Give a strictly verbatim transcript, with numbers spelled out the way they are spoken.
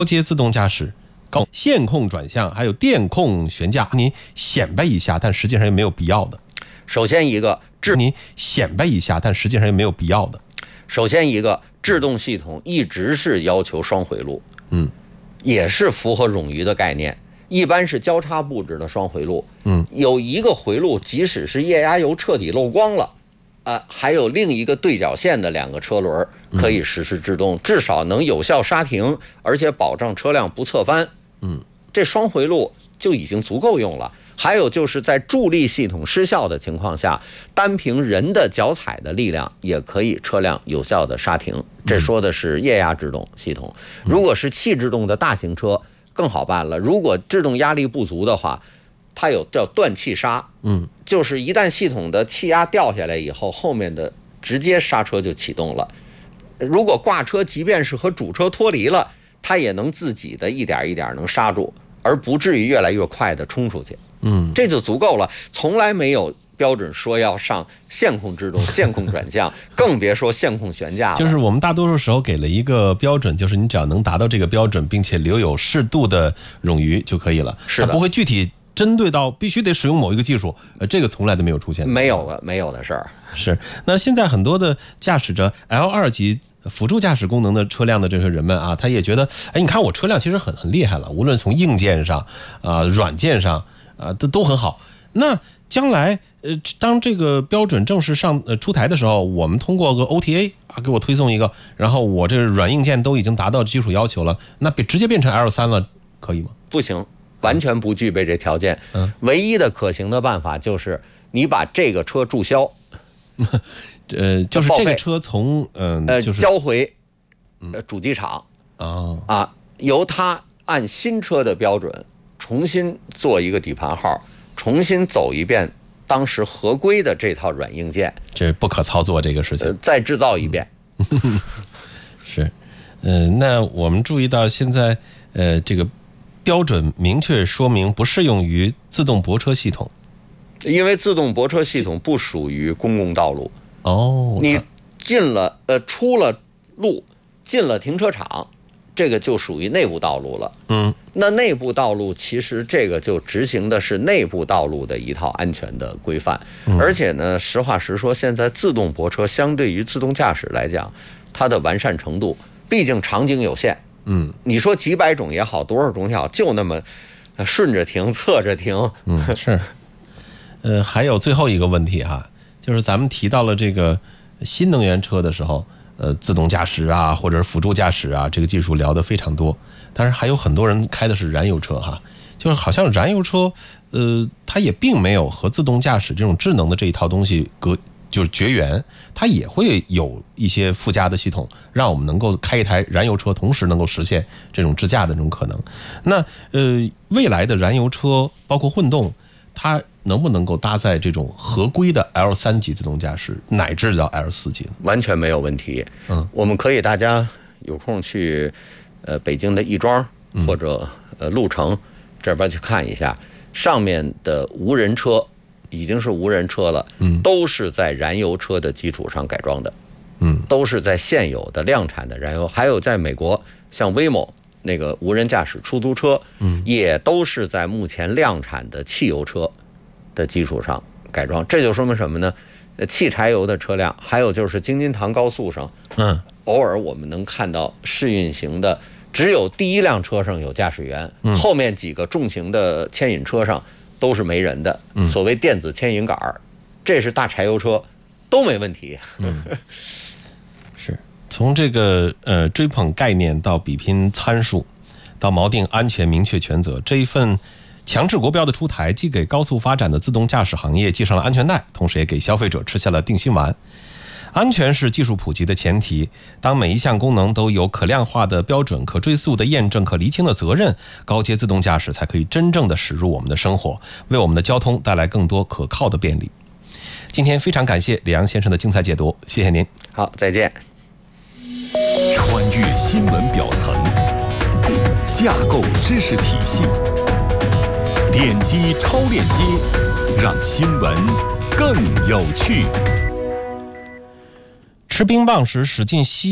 高阶自动驾驶、高线控转向，还有电控悬架，您显摆一下，但实际上也没有必要的。 首先一个， 您显摆一下，但实际上也没有必要的。 首先一个，制动系统一直是要求双回路， 嗯， 也是符合冗余的概念。一般是交叉布置的双回路， 嗯， 有一个回路，即使是液压油彻底漏光了，啊、呃，还有另一个对角线的两个车轮可以实施制动，嗯、至少能有效刹停，而且保证车辆不侧翻。 嗯， 这双回路就已经足够用了。还有就是在助力系统失效的情况下，单凭人的脚踩的力量也可以车辆有效的刹停。这说的是液压制动系统。如果是气制动的大型车，更好办了。如果制动压力不足的话，它有叫断气刹， 嗯， 就是一旦系统的气压掉下来以后，后面的直接刹车就启动了。如果挂车即便是和主车脱离了，它也能自己的一点一点能刹住，而不至于越来越快的冲出去。 嗯， 这就足够了，从来没有标准说要上线控制动、线控转向，更别说线控悬架了。 就是我们大多数时候给了一个标准，就是你只要能达到这个标准，并且留有适度的冗余就可以了， 是的， 它不会具体针对到必须得使用某一个技术，呃，这个从来都没有出现， 没有的，没有的事儿。 是，那现在很多的驾驶着 L 二 级辅助驾驶功能的车辆的这些人们啊，他也觉得，哎，你看我车辆其实很很厉害了，无论从硬件上啊、呃、软件上啊、呃、都都很好。那将来呃，当这个标准正式上呃出台的时候，我们通过个 O T A 啊给我推送一个，然后我这软硬件都已经达到基础要求了，那直接变成 L 三 了，可以吗？ 不行，完全不具备这条件。 嗯， 唯一的可行的办法就是你把这个车注销， 呃，就是这个车从嗯、 呃就是交回呃主机厂啊啊，由它按新车的标准重新做一个底盘号，重新走一遍当时合规的这套软硬件， 这不可操作这个事情， 呃、再制造一遍。 是，呃，那我们注意到现在呃这个标准明确说明不适用于自动泊车系统， 因为自动泊车系统不属于公共道路。 哦， 你进了呃出了路，进了停车场，这个就属于内部道路了。 嗯， 那内部道路其实这个就执行的是内部道路的一套安全的规范。 嗯、 而且呢，实话实说，现在自动泊车相对于自动驾驶来讲，它的完善程度，毕竟场景有限。 嗯， 你说几百种也好，多少种也好，就那么顺着停、侧着停。 嗯，是。呃，还有最后一个问题哈，就是咱们提到了这个新能源车的时候，呃，自动驾驶啊，或者辅助驾驶啊，这个技术聊得非常多。但是还有很多人开的是燃油车哈，就是好像燃油车，呃，它也并没有和自动驾驶这种智能的这一套东西隔就是绝缘，它也会有一些附加的系统，让我们能够开一台燃油车，同时能够实现这种自驾的这种可能。那呃，未来的燃油车包括混动，它能不能够搭载这种合规的 L 三 级自动驾驶，乃至到 L 四 级？ 完全没有问题。 嗯， 我们可以大家有空去呃北京的亦庄或者呃鹿城这边去看一下，上面的无人车已经是无人车了， 嗯， 都是在燃油车的基础上改装的， 嗯， 都是在现有的量产的燃油，还有在美国像 Waymo 那个无人驾驶出租车， 嗯， 也都是在目前量产的汽油车的基础上改装。这就说明什么呢？汽柴油的车辆，还有就是京津塘高速上， 嗯， 偶尔我们能看到试运行的，只有第一辆车上有驾驶员， 嗯， 后面几个重型的牵引车上都是没人的， 嗯， 所谓电子牵引杆，这是大柴油车，都没问题。 嗯，是从这个呃追捧概念到比拼参数，到锚定安全明确权责，这一份强制国标的出台，既给高速发展的自动驾驶行业系上了安全带，同时也给消费者吃下了定心丸。安全是技术普及的前提，当每一项功能都有可量化的标准、可追溯的验证、可厘清的责任，高阶自动驾驶才可以真正的驶入我们的生活，为我们的交通带来更多可靠的便利。今天非常感谢李阳先生的精彩解读，谢谢您。 好，再见。 穿越新闻表层，架构知识体系，点击超链接，让新闻更有趣。 吃冰棒时使劲吸